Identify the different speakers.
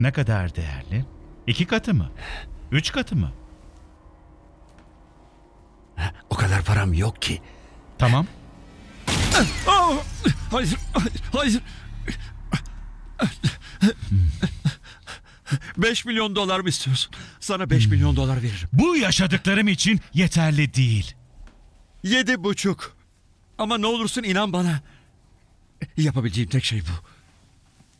Speaker 1: Ne kadar değerli? 2 katı mı? 3 katı mı?
Speaker 2: O kadar param yok ki.
Speaker 1: Tamam.
Speaker 2: Hayır, hayır. 5 milyon dolar mı istiyorsun? Sana 5 milyon dolar veririm.
Speaker 1: Bu yaşadıklarım için yeterli değil.
Speaker 2: 7,5. Ama ne olursun inan bana. Yapabileceğim tek şey bu.